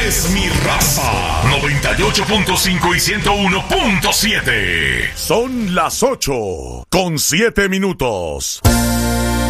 es mi raza. 98.5 y 101.7. Son las 8:07.